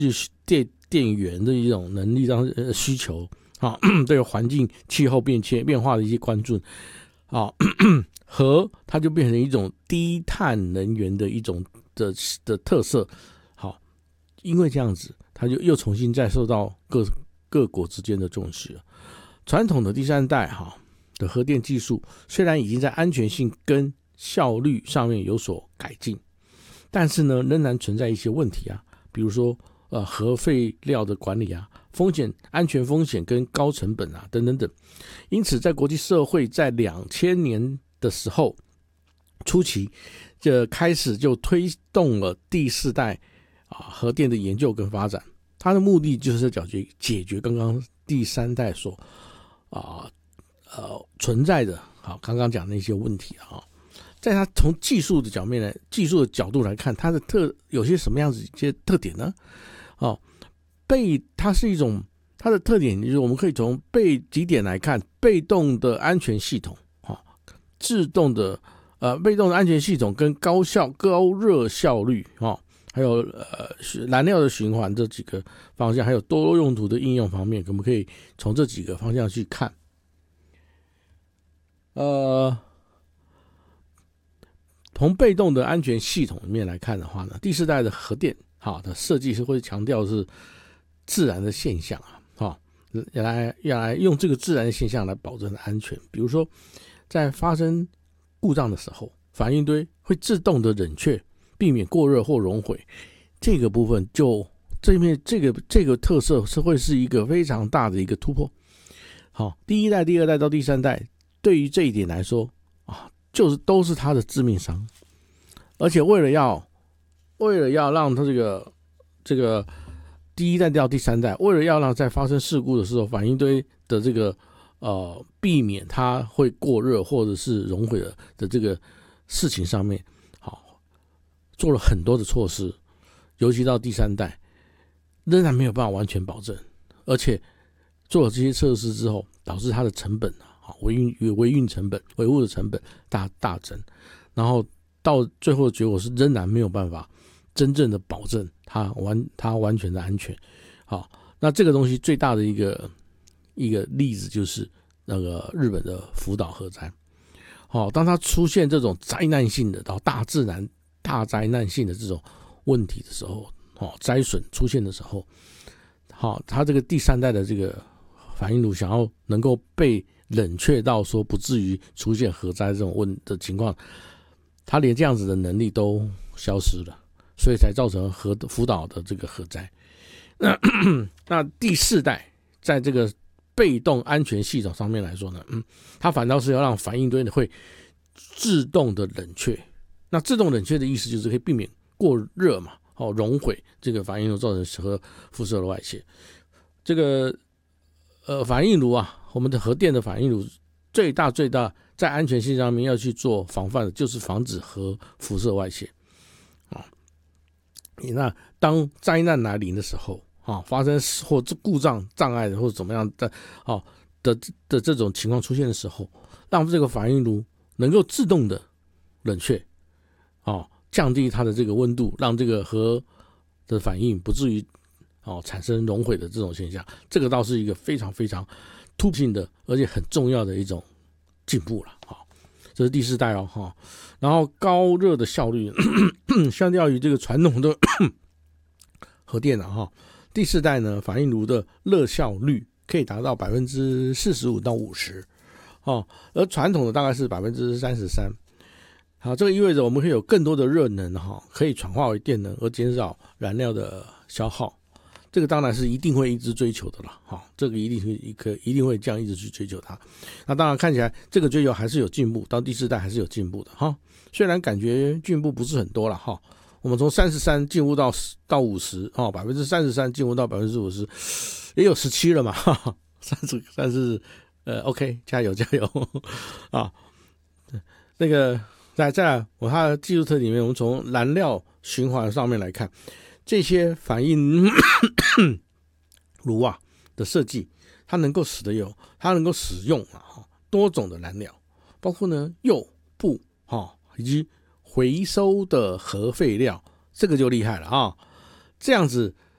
电源的一种能力上需求啊，对环境气候变化的一些关注啊，核它就变成一种低碳能源的一种的特色。好，因为这样子，它就又重新再受到各国之间的重视了。传统的第三代的核电技术虽然已经在安全性跟效率上面有所改进，但是呢，仍然存在一些问题啊，比如说核废料的管理啊，安全风险跟高成本啊，等等等。因此，在国际社会在2000年的时候初期，开始就推动了第四代核电的研究跟发展。它的目的就是解决刚刚第三代所存在的刚刚讲的一些问题啊。在它从技术的角度来看，它的有些什么样子一些特点呢？它的特点就是我们可以从几点来看：被动的安全系统，自动的被动的安全系统跟高热效率还有燃料的循环这几个方向，还有多用途的应用方面，我们可以从这几个方向去看。从被动的安全系统里面来看的话呢，第四代的核电的设计是会强调是自然的现象要来用这个自然的现象来保证安全。比如说，在发生故障的时候，反应堆会自动的冷却，避免过热或熔毁。这个部分这个特色会是一个非常大的一个突破。第一代、第二代到第三代，对于这一点来说就是都是它的致命伤。而且为了要让它这个第一代到第三代，为了要让在发生事故的时候，反应堆的这个避免它会过热或者是熔毁的这个事情上面，做了很多的措施。尤其到第三代，仍然没有办法完全保证，而且做了这些测试之后，导致它的成本维运成本、维护的成本大增，然后到最后的结果是仍然没有办法真正的保证它完全的安全。那这个东西最大的一个例子就是那个日本的福岛核灾。当它出现这种灾难性的大自然大灾难性的这种问题的时候，灾损出现的时候，它这个第三代的这个反应炉想要能够被冷却到说不至于出现核灾这种的情况，它连这样子的能力都消失了，所以才造成福岛的这个核灾。那第四代在这个被动安全系统上面来说呢，它反倒是要让反应堆会自动的冷却。那自动冷却的意思就是可以避免过热嘛，熔毁这个反应炉造成核辐射的外泄。这个反应炉我们的核电的反应炉最大在安全性上面要去做防范的，就是防止核辐射外泄。那当灾难来临的时候，发生或故障障碍或者怎么样的这种情况出现的时候，让这个反应炉能够自动的冷却，降低它的这个温度，让这个核的反应不至于产生熔毁的这种现象。这个倒是一个非常非常突破性的而且很重要的一种进步了。这是第四代然后高热的效率相较于这个传统的核电第四代呢，反应炉的热效率可以达到 45% 到 50%，而传统的大概是 33%。这个意味着我们可以有更多的热能可以转化为电能，而减少燃料的消耗。这个当然是一定会一直追求的了，这个一定会这样一直去追求它。那当然看起来这个追求还是有进步，到第四代还是有进步的虽然感觉进步不是很多了我们从33进步到50，33%进步到 50%， 也有17了嘛30 OK， 加油那个再来它的技术特点里面，我们从燃料循环上面来看，这些反应炉的设计，它能够使用多种的燃料，包括呢铀、钚以及回收的核废料，这个就厉害了这样子